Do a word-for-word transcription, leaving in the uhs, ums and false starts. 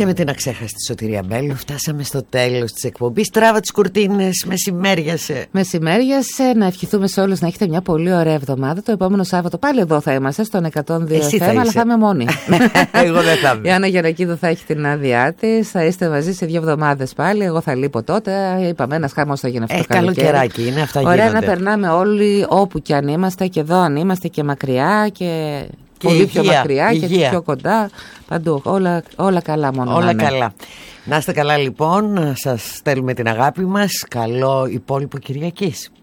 Και με την αξέχαστη Σωτηρία Μπέλου φτάσαμε στο τέλος της εκπομπής. Τράβα τις κουρτίνες, μεσημέριασε. Μεσημέριασε, να ευχηθούμε σε όλους να έχετε μια πολύ ωραία εβδομάδα. Το επόμενο Σάββατο πάλι εδώ θα είμαστε, στον εκατόν δύο εφ εμ, αλλά θα είμαι μόνη. Εγώ δεν θα είμαι. Η Άννα Γερακίδου θα έχει την άδειά της, θα είστε μαζί σε δύο εβδομάδες πάλι. Εγώ θα λείπω τότε. Είπαμε, ένας χαμός θα γίνει αυτό το καλοκαίρι. Καλοκαιράκι είναι, αυτά ωραία γίνονται. Να περνάμε όλοι όπου κι αν είμαστε, και εδώ αν είμαστε και μακριά και. Και πολύ υγεία, πιο μακριά υγεία. Και πιο κοντά. Παντού. Όλα, όλα καλά μόνο. Όλα να είναι. καλά. Να είστε καλά λοιπόν. Σας στέλνουμε την αγάπη μας. Καλό υπόλοιπο Κυριακής.